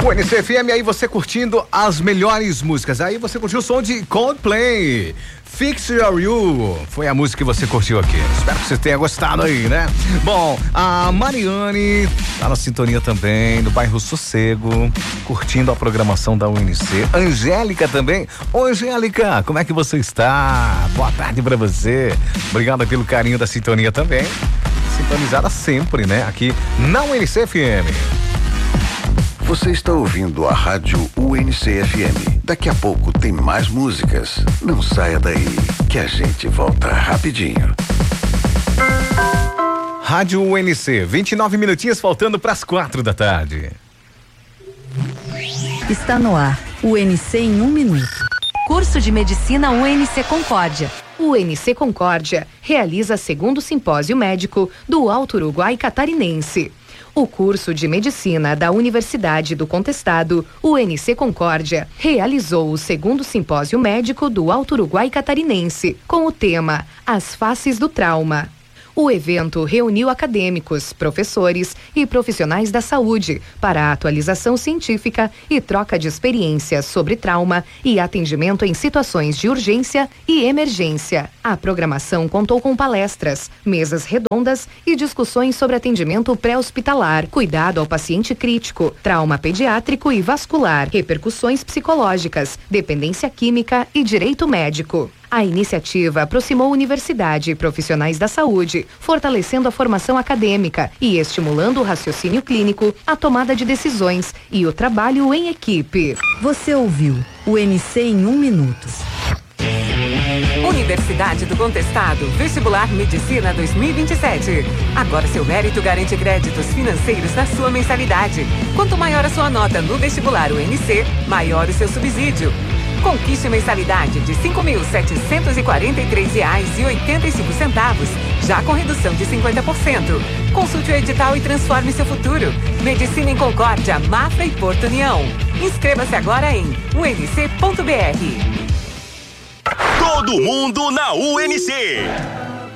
O NCFM, aí você curtindo as melhores músicas. Aí você curtiu o som de Coldplay. Fix Your You foi a música que você curtiu aqui. Espero que você tenha gostado aí, né? Bom, a Mariane tá na sintonia também, no bairro Sossego, curtindo a programação da UNC. Angélica também. Ô, Angélica, como é que você está? Boa tarde pra você. Obrigado pelo carinho da sintonia também. Sintonizada sempre, né? Aqui na UNC-FM. Você está ouvindo a Rádio UNC-FM. Daqui a pouco tem mais músicas. Não saia daí, que a gente volta rapidinho. Rádio UNC, 29 minutinhos faltando para as 4 da tarde. Está no ar, UNC em 1 minuto. Curso de Medicina UNC Concórdia. O UNC Concórdia realiza segundo simpósio médico do Alto Uruguai Catarinense. O curso de Medicina da Universidade do Contestado, UNC Concórdia, realizou o segundo simpósio médico do Alto Uruguai Catarinense, com o tema As Faces do Trauma. O evento reuniu acadêmicos, professores e profissionais da saúde para a atualização científica e troca de experiências sobre trauma e atendimento em situações de urgência e emergência. A programação contou com palestras, mesas redondas e discussões sobre atendimento pré-hospitalar, cuidado ao paciente crítico, trauma pediátrico e vascular, repercussões psicológicas, dependência química e direito médico. A iniciativa aproximou universidade e profissionais da saúde, fortalecendo a formação acadêmica e estimulando o raciocínio clínico, a tomada de decisões e o trabalho em equipe. Você ouviu o UNC em 1 minuto. Universidade do Contestado, Vestibular Medicina 2027. Agora seu mérito garante créditos financeiros na sua mensalidade. Quanto maior a sua nota no vestibular UNC, maior o seu subsídio. Conquiste mensalidade de R$ 5.743,85, já com redução de 50%. Consulte o edital e transforme seu futuro. Medicina em Concórdia, Mafra e Porto União. Inscreva-se agora em unc.br. Todo mundo na UNC.